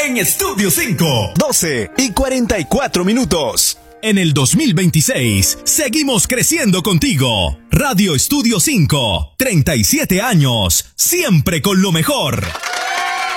en Estudio 5. 12:44. En el 2026, seguimos creciendo contigo. Radio Estudio 5, 37 años, siempre con lo mejor.